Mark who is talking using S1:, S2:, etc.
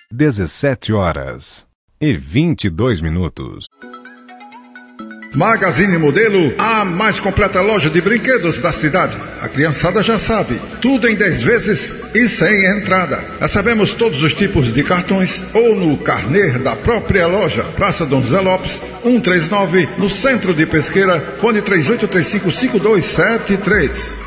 S1: 17h22.
S2: Magazine Modelo, a mais completa loja de brinquedos da cidade. A criançada já sabe, tudo em 10 vezes e sem entrada. Recebemos todos os tipos de cartões ou no carnê da própria loja. Praça Dom José Lopes, 139, no centro de Pesqueira, fone 38355273.